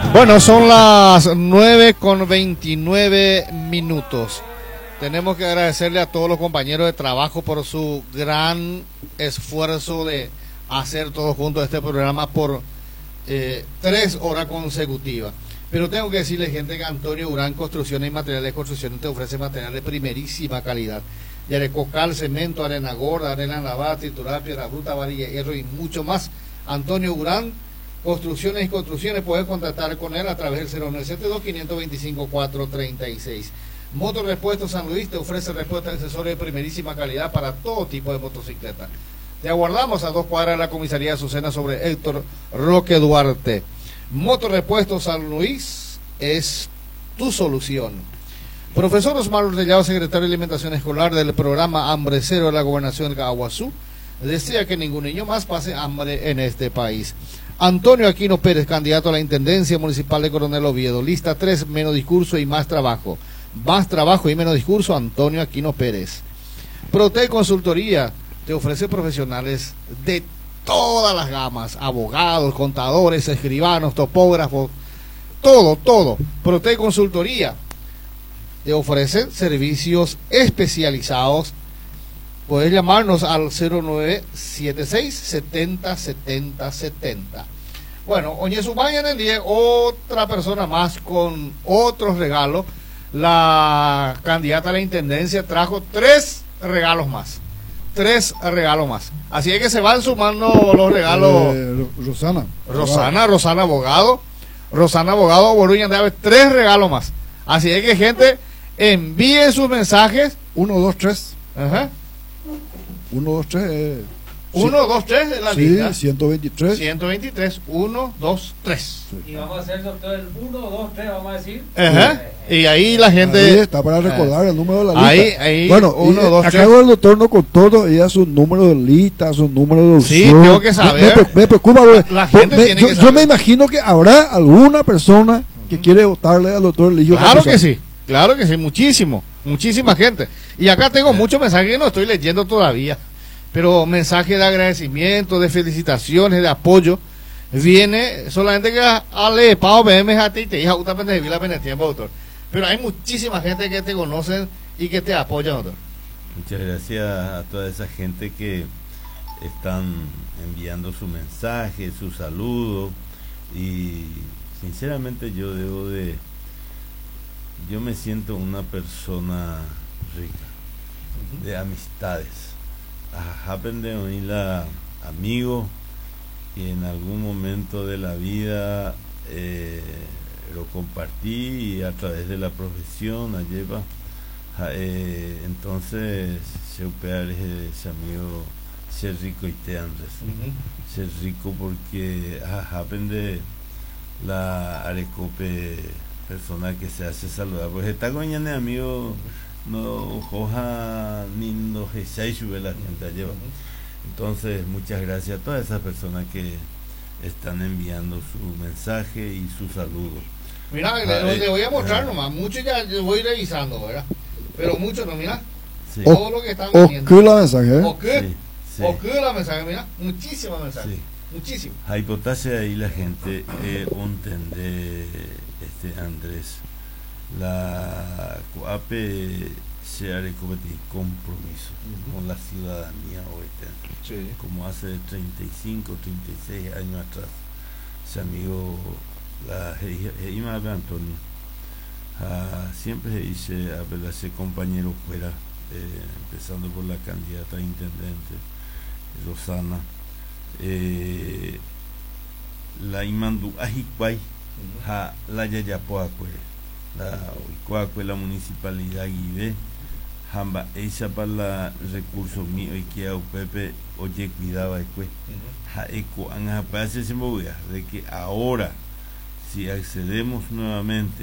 Bueno, son las 9:29. Tenemos que agradecerle a todos los compañeros de trabajo por su gran esfuerzo de hacer todos juntos este programa por 3 horas consecutivas. Pero tengo que decirle, gente, que Antonio Urán Construcciones y Materiales de Construcción te ofrece materiales de primerísima calidad. Yarecocal, cemento, arena gorda, arena lavada, triturar, piedra bruta, varilla, hierro y mucho más. Antonio Urán Construcciones y Construcciones, puedes contactar con él a través del 0972-525-436. Motorrepuestos San Luis te ofrece repuestos y accesorios de primerísima calidad para todo tipo de motocicleta. Te aguardamos a 2 cuadras de la comisaría de Azucena sobre Héctor Roque Duarte. Motorrepuestos San Luis es tu solución. Profesor Osmar Ortellado, secretario de Alimentación Escolar del programa Hambre Cero de la Gobernación de Caguazú, desea que ningún niño más pase hambre en este país. Antonio Aquino Pérez, candidato a la Intendencia Municipal de Coronel Oviedo. Lista 3, menos discurso y más trabajo. Más trabajo y menos discurso, Antonio Aquino Pérez. Prote Consultoría te ofrece profesionales de todas las gamas, abogados, contadores, escribanos, topógrafos, todo. Prote Consultoría te ofrece servicios especializados. Puedes llamarnos al 0976 70 70 70. Bueno, Oñezumaya en el día, otra persona más con otros regalos. La candidata a la intendencia trajo 3 regalos más. 3 regalos más. Así es que se van sumando los regalos. Rosana Abogado. Rosana Abogado, Boruña de 3 regalos más. Así es que, gente, envíen sus mensajes. 1, 2, 3. Ajá. 1, 2, 3. 1, 2, 3 es la lista. 123. 123, 1, 2, 3. Sí. Y vamos a hacer, doctor, el 1, 2, 3, vamos a decir. Ajá. Y ahí la gente. Ahí está para recordar el número de la lista. Ahí, bueno, 1, 2, 3. Acá el doctor no con todo, ella su número de lista, su número de opción. Sí, tengo que saber. Me preocupa. La gente tiene que saber. Yo me imagino que habrá alguna persona que quiere votarle al doctor Eligio. Claro que sí, muchísima gente. Y acá tengo muchos mensajes que no estoy leyendo todavía, pero mensajes de agradecimiento, de felicitaciones, de apoyo. Viene solamente que ale Pau BM a ti te hija justamente de Vila Penetiempo, doctor. Pero hay muchísima gente que te conocen y que te apoya, doctor. Muchas gracias a toda esa gente que están enviando su mensaje, su saludo, y sinceramente yo me siento una persona rica de amistades. Aprende a unir a amigos y en algún momento de la vida lo compartí, y a través de la profesión lleva entonces se opera ese amigo ser rico y te andes ser rico porque aprende la arecope persona que se hace saludar, pues está con ella amigo no joja ni no sube la gente lleva. Entonces muchas gracias a todas esas personas que están enviando su mensaje y su saludo. Mira, le voy a mostrar nomás, muchos ya voy revisando, ¿verdad? Pero muchos no, mira, sí. Todo lo que están viendo. La mensaje, la mensaje, mira, muchísimos mensajes, sí. Muchísimo. Hay potasio ahí la gente entender Andrés, la COAPE se ha cometido compromiso con la ciudadanía hoy, sí. Como hace 35, 36 años atrás, ese amigo, la Ima Antonio, siempre se dice a ver ese compañero fuera, empezando por la candidata a intendente, Rosana, la Imandu Ajicuay, la Yayapoacue, la municipalidad Guibé, Jamba esa para la recursos mío y que a Pepe oye cuidaba de que ahora si accedemos nuevamente